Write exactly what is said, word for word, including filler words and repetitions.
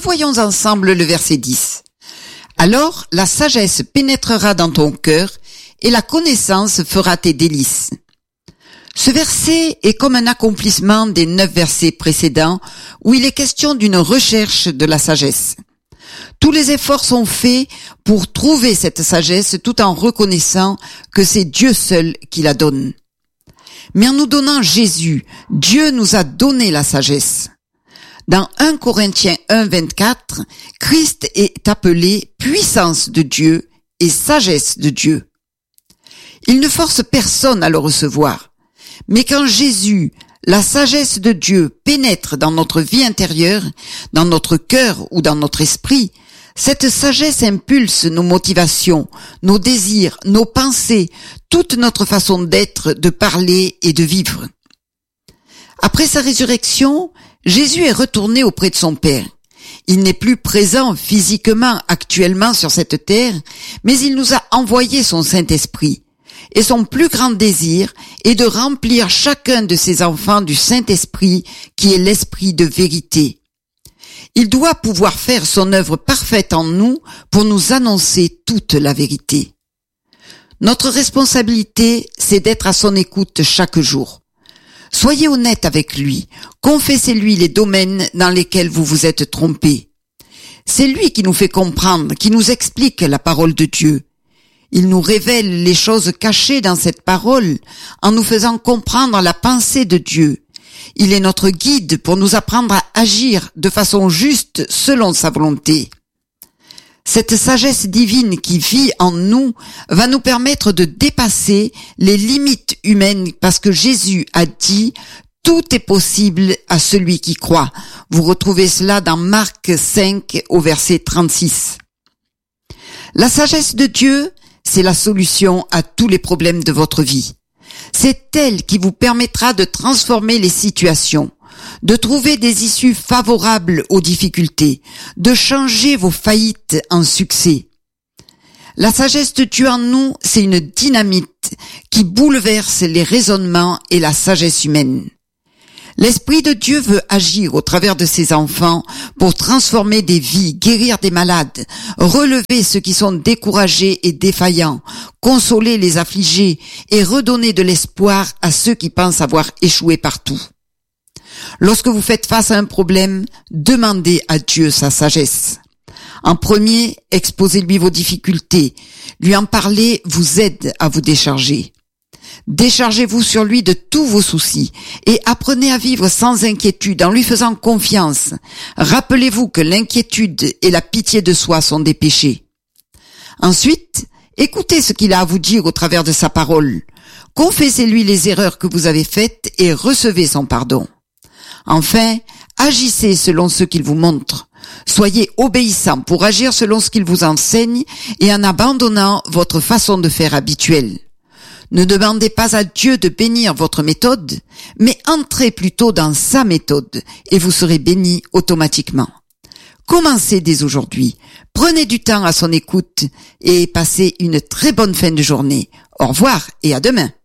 revoyons ensemble le verset dix. Alors la sagesse pénétrera dans ton cœur et la connaissance fera tes délices. Ce verset est comme un accomplissement des neuf versets précédents où il est question d'une recherche de la sagesse. Tous les efforts sont faits pour trouver cette sagesse tout en reconnaissant que c'est Dieu seul qui la donne. Mais en nous donnant Jésus, Dieu nous a donné la sagesse. Dans un Corinthiens un, vingt-quatre, Christ est appelé puissance de Dieu et sagesse de Dieu. Il ne force personne à le recevoir. Mais quand Jésus, la sagesse de Dieu, pénètre dans notre vie intérieure, dans notre cœur ou dans notre esprit, cette sagesse impulse nos motivations, nos désirs, nos pensées, toute notre façon d'être, de parler et de vivre. Après sa résurrection, Jésus est retourné auprès de son Père. Il n'est plus présent physiquement actuellement sur cette terre, mais il nous a envoyé son Saint-Esprit. Et son plus grand désir est de remplir chacun de ses enfants du Saint-Esprit qui est l'Esprit de vérité. Il doit pouvoir faire son œuvre parfaite en nous pour nous annoncer toute la vérité. Notre responsabilité, c'est d'être à son écoute chaque jour. Soyez honnête avec lui, confessez-lui les domaines dans lesquels vous vous êtes trompés. C'est lui qui nous fait comprendre, qui nous explique la parole de Dieu. Il nous révèle les choses cachées dans cette parole en nous faisant comprendre la pensée de Dieu. Il est notre guide pour nous apprendre à agir de façon juste selon sa volonté. Cette sagesse divine qui vit en nous va nous permettre de dépasser les limites humaines parce que Jésus a dit « Tout est possible à celui qui croit ». Vous retrouvez cela dans Marc cinq au verset trente-six. La sagesse de Dieu, c'est la solution à tous les problèmes de votre vie. C'est elle qui vous permettra de transformer les situations, de trouver des issues favorables aux difficultés, de changer vos faillites en succès. La sagesse de Dieu en nous, c'est une dynamite qui bouleverse les raisonnements et la sagesse humaine. L'Esprit de Dieu veut agir au travers de ses enfants pour transformer des vies, guérir des malades, relever ceux qui sont découragés et défaillants, consoler les affligés et redonner de l'espoir à ceux qui pensent avoir échoué partout. Lorsque vous faites face à un problème, demandez à Dieu sa sagesse. En premier, exposez-lui vos difficultés. Lui en parler vous aide à vous décharger. Déchargez-vous sur lui de tous vos soucis et apprenez à vivre sans inquiétude en lui faisant confiance. Rappelez-vous que l'inquiétude et la pitié de soi sont des péchés. Ensuite, écoutez ce qu'il a à vous dire au travers de sa parole. Confessez-lui les erreurs que vous avez faites et recevez son pardon. Enfin, agissez selon ce qu'il vous montre. Soyez obéissants pour agir selon ce qu'il vous enseigne et en abandonnant votre façon de faire habituelle. Ne demandez pas à Dieu de bénir votre méthode, mais entrez plutôt dans sa méthode et vous serez bénis automatiquement. Commencez dès aujourd'hui. Prenez du temps à son écoute et passez une très bonne fin de journée. Au revoir et à demain.